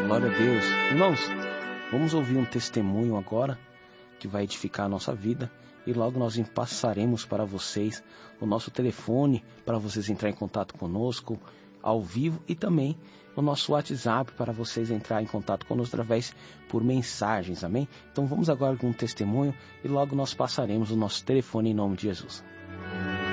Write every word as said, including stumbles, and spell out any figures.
Glória a Deus. Irmãos, vamos ouvir um testemunho agora que vai edificar a nossa vida e logo nós passaremos para vocês o nosso telefone para vocês entrarem em contato conosco ao vivo e também o nosso WhatsApp para vocês entrarem em contato conosco através por mensagens, amém? Então vamos agora com um testemunho e logo nós passaremos o nosso telefone em nome de Jesus.